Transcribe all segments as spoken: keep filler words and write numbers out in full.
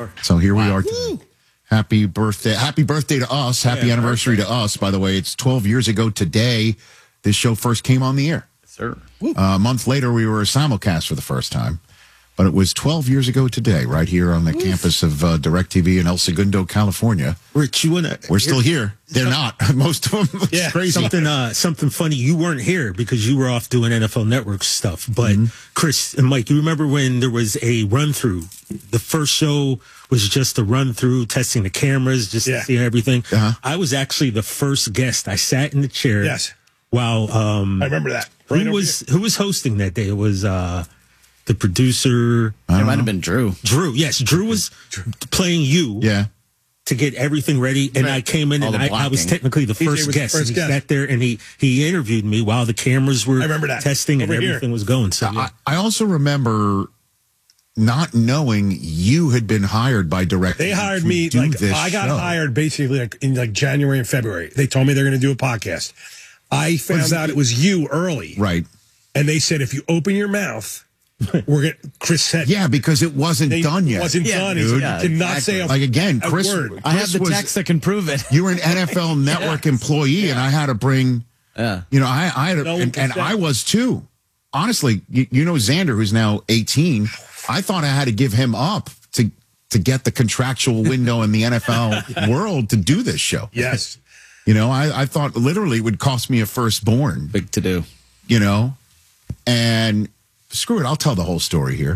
So here wow. we are. Today. Happy birthday. Happy birthday to us. Happy yeah, anniversary birthday. to us, by the way. It's twelve years ago today this show first came on the air. Yes, sir. Uh, a month later, we were a simulcast for the first time. But it was twelve years ago today, right here on the Oof. campus of uh, DirecTV in El Segundo, California. Rich, you wanna? We're still here. They're not. Most of them. It's yeah, crazy. Something, uh, something funny. You weren't here because you were off doing N F L Network stuff. But mm-hmm. Chris and Mike, you remember when there was a run through? The first show was just a run through, testing the cameras, just yeah. seeing everything. Uh-huh. I was actually the first guest. I sat in the chair. Yes. While um, I remember that. Right who was here. who was hosting that day? It was. Uh, The producer. It might have been Drew. Drew, yes. Drew was playing you yeah. to get everything ready. And right. I came in All and I, I was technically the first guest. The first and he guest. sat there and he, he interviewed me while the cameras were I remember that. testing Over and everything here. was going. So yeah. I, I also remember not knowing you had been hired by DirecTV. They hired me. Like I got show. hired basically like in like January and February. They told me they're going to do a podcast. I found was, out it was you early. Right. And they said, if you open your mouth, we're gonna, Chris said, yeah, because it wasn't they, done yet. It wasn't yeah, done. Dude. He yeah, cannot exactly. say a, like again, a Chris. word. Chris I have the was, text that can prove it. You were an N F L Network yes. employee, yeah. and I had to bring. Yeah. You know, I, I had, a, no and, and I was too. Honestly, you, you know, Xander, who's now eighteen. I thought I had to give him up to to get the contractual window in the N F L world to do this show. Yes. You know, I, I thought literally it would cost me a firstborn. Big to do. You know, and. Screw it, I'll tell the whole story here.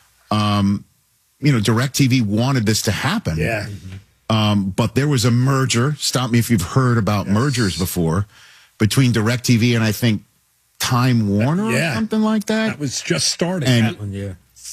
Um, you know, DirecTV wanted this to happen. Yeah. Um, but there was a merger. Stop me if you've heard about yes. mergers before between DirecTV and I think Time Warner yeah. or something like that. That was just starting. And that one, yeah.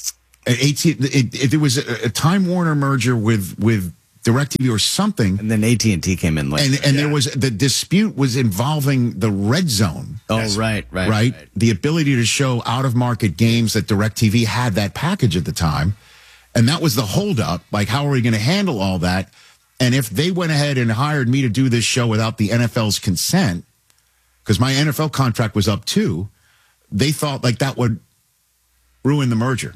It, it, it, it was a, a Time Warner merger with with DirecTV or something. And then A T and T came in later. And, and yeah. there was, the dispute was involving the red zone. Oh, yes. right, right, right. Right. The ability to show out-of-market games that DirecTV had that package at the time. And that was the holdup. Like, how are we going to handle all that? And if they went ahead and hired me to do this show without the N F L's consent, because my N F L contract was up too, they thought like that would ruin the merger.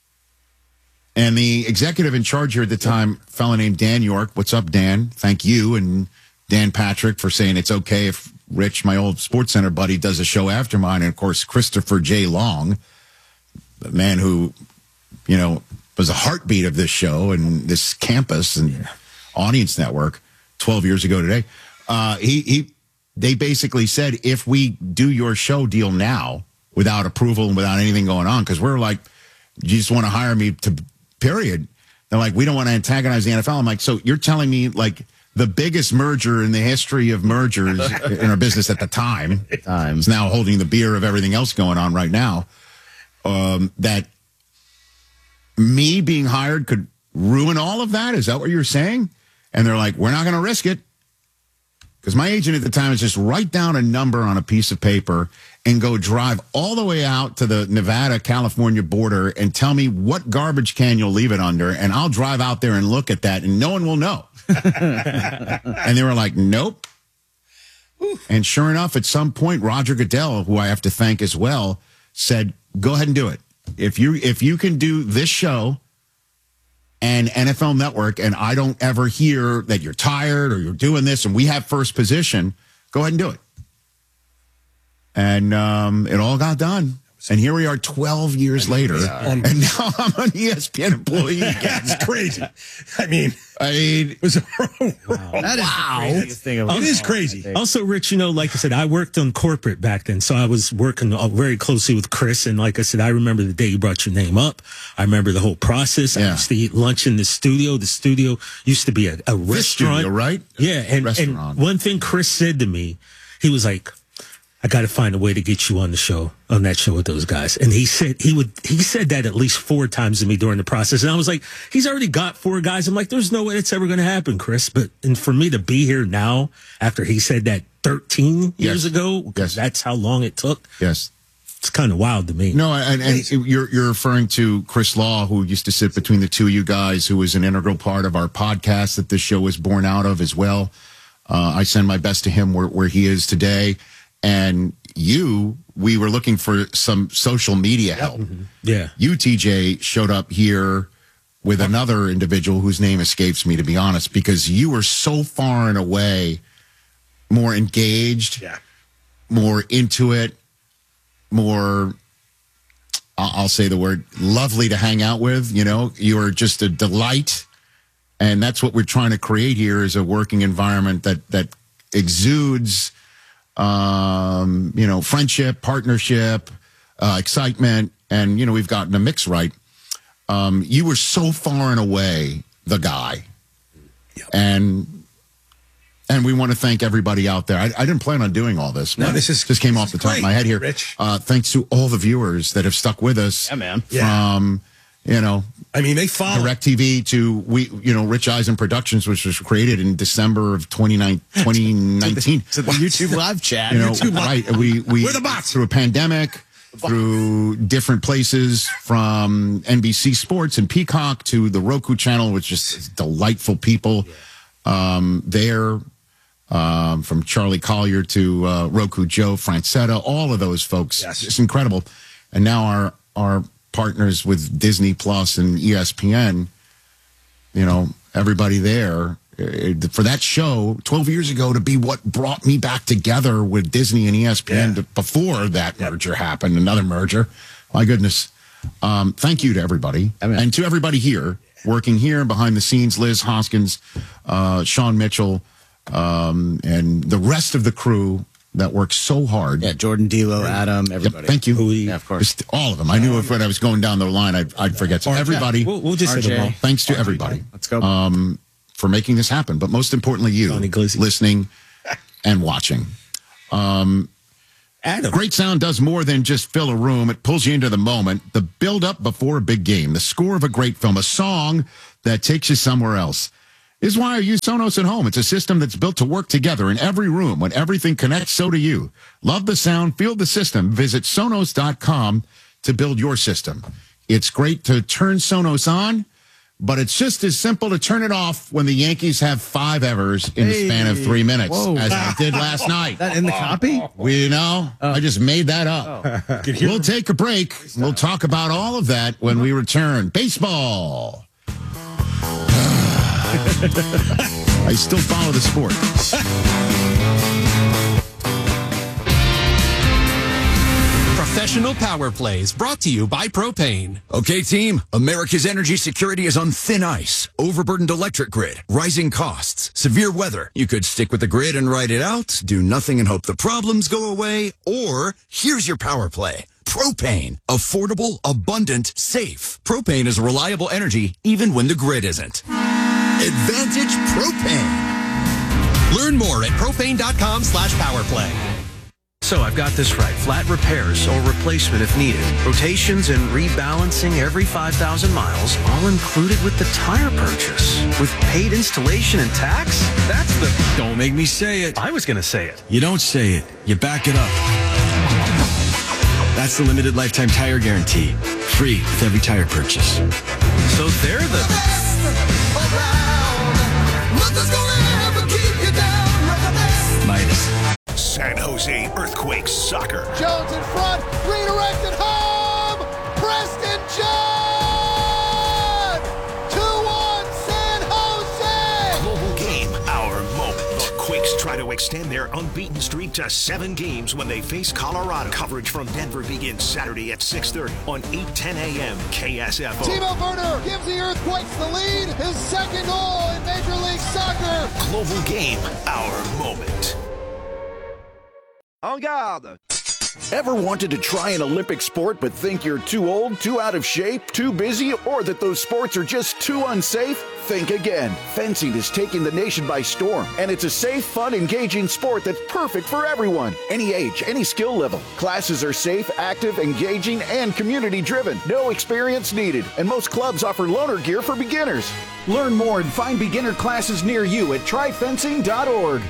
And the executive in charge here at the time, a fellow named Dan York. What's up, Dan? Thank you. And Dan Patrick for saying it's okay if Rich, my old Sports Center buddy, does a show after mine. And, of course, Christopher J. Long, the man who, you know, was a heartbeat of this show and this campus and yeah. audience network twelve years ago today. Uh, he, he, they basically said, if we do your show deal now without approval and without anything going on, because we're like, you just want to hire me to... Period. They're like, we don't want to antagonize the N F L. I'm like, so you're telling me like the biggest merger in the history of mergers in our business at the time, time. is now holding the beer of everything else going on right now, um, that me being hired could ruin all of that? Is that what you're saying? And they're like, we're not going to risk it. Because my agent at the time is just write down a number on a piece of paper and go drive all the way out to the Nevada-California border and tell me what garbage can you'll leave it under, and I'll drive out there and look at that, and no one will know. And they were like, nope. And sure enough, at some point, Roger Goodell, who I have to thank as well, said, go ahead and do it. If you if you can do this show and N F L Network, and I don't ever hear that you're tired or you're doing this, and we have first position, go ahead and do it. And um, it all got done. And here we are twelve years later, and now I'm an E S P N employee. That's crazy. I mean, I mean, it was, wow. That is wow. the craziest thing of It is crazy. Also, Rich, you know, like I said, I worked on corporate back then, so I was working very closely with Chris. And like I said, I remember the day you brought your name up. I remember the whole process. Yeah. I used to eat lunch in the studio. The studio used to be a, a restaurant, studio, right? Yeah, and, and one thing Chris said to me, he was like, I got to find a way to get you on the show, on that show with those guys. And he said he would, he said that at least four times to me during the process. And I was like, he's already got four guys. I'm like, there's no way it's ever going to happen, Chris. But, and for me to be here now after he said that thirteen years yes. ago, because yes. that's how long it took. Yes. It's kind of wild to me. No, and, and you're, you're referring to Chris Law, who used to sit between the two of you guys, who was an integral part of our podcast that this show was born out of as well. Uh, I send my best to him where, where he is today. And you, we were looking for some social media help. Mm-hmm. Yeah. You, T J, showed up here with another individual whose name escapes me, to be honest, because you were so far and away more engaged, Yeah. more into it, more, I'll I'll say the word, lovely to hang out with. You know, you are just a delight. And that's what we're trying to create here, is a working environment that, that exudes, um, you know, friendship, partnership, uh, excitement. And, you know, we've gotten the mix right. Um, you were so far and away the guy. Yep. And and we want to thank everybody out there. I, I didn't plan on doing all this. No, this is just came this off is the top great, of my head here. Rich. Uh, thanks to all the viewers that have stuck with us. Yeah, man. Yeah. From, you know, I mean, they follow. DirecTV to, we, you know, Rich Eisen Productions, which was created in December of twenty nineteen. So the YouTube live chat. You know, YouTube Live. right? We we We're the bots. through a pandemic, through different places, from N B C Sports and Peacock to the Roku channel, which is delightful people um, there. Um, from Charlie Collier to uh, Roku Joe Francetta, all of those folks. Yes. It's incredible. And now our our partners with Disney Plus and E S P N, you know, everybody there. For that show twelve years ago to be what brought me back together with Disney and E S P N Yeah. to, before that merger happened, another merger. My goodness. Um, thank you to everybody. Amen. And to everybody here, working here behind the scenes, Liz Hoskins, uh, Sean Mitchell, um, and the rest of the crew that works so hard. Yeah, Jordan, D'Lo, Adam, Yep, everybody. thank you. Yeah, of course. Just all of them. I knew if when I was going down the line, I'd, I'd forget. So everybody, We'll, we'll just R J. hit them all. thanks to everybody. Let's go. Um, for making this happen, but most importantly, you Johnny Glizzy. listening and watching. Adam. Great sound does more than just fill a room. It pulls you into the moment, the build up before a big game, the score of a great film, a song that takes you somewhere else. This is why I use Sonos at home. It's a system that's built to work together in every room. When everything connects, so do you. Love the sound, feel the system. Visit Sonos dot com to build your system. It's great to turn Sonos on, but it's just as simple to turn it off when the Yankees have five errors in the span of three minutes, Whoa. as I did last night. That in the copy? We you know, I just made that up. We'll take a break. We'll talk about all of that when we return. Baseball. I still follow the sport. Professional Power Plays brought to you by Propane. Okay, team, America's energy security is on thin ice. Overburdened electric grid, rising costs, severe weather. You could stick with the grid and ride it out, do nothing and hope the problems go away, or here's your power play. Propane. Affordable, abundant, safe. Propane is reliable energy even when the grid isn't. Advantage Propane. Learn more at propane.com slash powerplay. So I've got this right. Flat repairs or replacement if needed. Rotations and rebalancing every five thousand miles, all included with the tire purchase. With paid installation and tax? That's the... Don't make me say it. I was going to say it. You don't say it. You back it up. That's the limited lifetime tire guarantee. Free with every tire purchase. So they're the... Midas. San Jose Earthquakes soccer. Jones in front, redirected home! Preston John! two one San Jose! Global game, our moment. The Quakes try to extend their unbeaten streak to seven games when they face Colorado. Coverage from Denver begins Saturday at six thirty on eight ten a.m. K S F O. Timo Werner gives the Earthquakes the lead, his second goal in Major League Soccer. Global game, our moment. En garde! Ever wanted to try an Olympic sport but think you're too old, too out of shape, too busy, or that those sports are just too unsafe? Think again. Fencing is taking the nation by storm, and it's a safe, fun, engaging sport that's perfect for everyone. Any age, any skill level. Classes are safe, active, engaging, and community-driven. No experience needed, and most clubs offer loaner gear for beginners. Learn more and find beginner classes near you at try fencing dot org.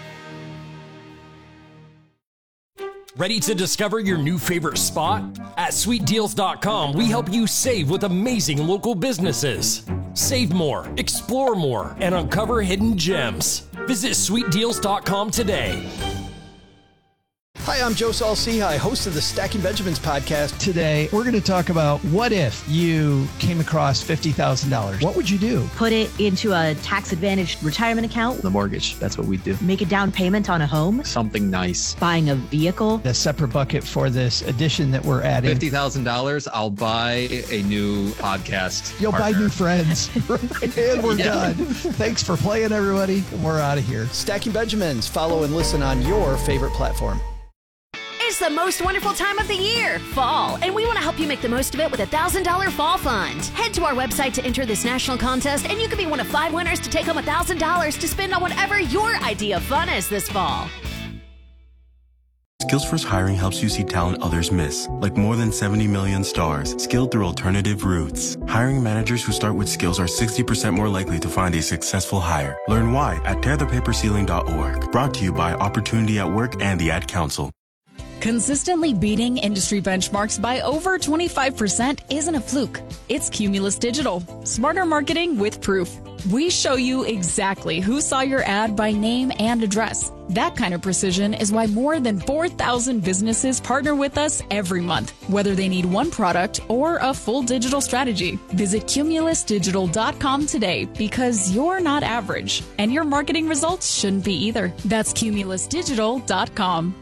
Ready to discover your new favorite spot? At sweet deals dot com, we help you save with amazing local businesses. Save more, explore more, and uncover hidden gems. Visit sweet deals dot com today. Hi, I'm Joe Saul-Sehy, host of the Stacking Benjamins podcast. Today, we're going to talk about what if you came across fifty thousand dollars? What would you do? Put it into a tax-advantaged retirement account. The mortgage, that's what we do. Make a down payment on a home. Something nice. Buying a vehicle. A separate bucket for this addition that we're adding. fifty thousand dollars, I'll buy a new podcast You'll partner. buy new friends. And we're Yeah. done. Thanks for playing, everybody. We're out of here. Stacking Benjamins. Follow and listen on your favorite platform. It's the most wonderful time of the year, fall, and we want to help you make the most of it with a one thousand dollars Fall Fund. Head to our website to enter this national contest, and you could be one of five winners to take home one thousand dollars to spend on whatever your idea of fun is this fall. Skills First Hiring helps you see talent others miss, like more than seventy million stars, skilled through alternative routes. Hiring managers who start with skills are sixty percent more likely to find a successful hire. Learn why at tear the paper ceiling dot org. Brought to you by Opportunity at Work and the Ad Council. Consistently beating industry benchmarks by over twenty-five percent isn't a fluke. It's Cumulus Digital. Smarter marketing with proof. We show you exactly who saw your ad by name and address. That kind of precision is why more than four thousand businesses partner with us every month, whether they need one product or a full digital strategy. Visit cumulus digital dot com today because you're not average, and your marketing results shouldn't be either. That's cumulus digital dot com.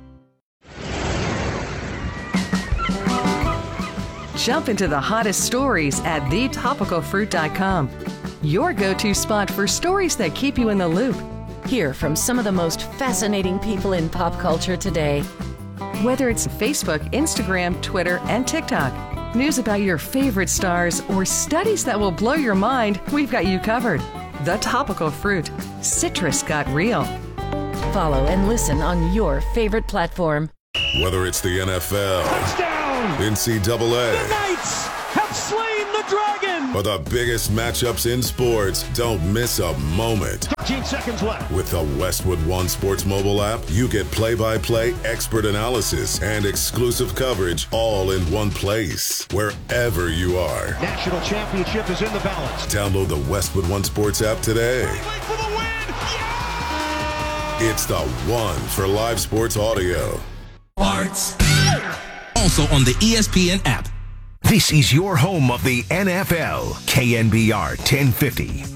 Jump into the hottest stories at the topical fruit dot com. Your go-to spot for stories that keep you in the loop. Hear from some of the most fascinating people in pop culture today. Whether it's Facebook, Instagram, Twitter, and TikTok, news about your favorite stars, or studies that will blow your mind, we've got you covered. The Topical Fruit. Citrus got real. Follow and listen on your favorite platform. Whether it's the N F L, touchdown, N C double A, the Knights have slain the dragon, or the biggest matchups in sports, don't miss a moment. thirteen seconds left. With the Westwood One Sports mobile app, you get play-by-play expert analysis and exclusive coverage all in one place, wherever you are. National championship is in the balance. Download the Westwood One Sports app today. For the win! Yeah! It's the one for live sports audio. Parts. Also on the E S P N app. This is your home of the N F L, K N B R ten fifty.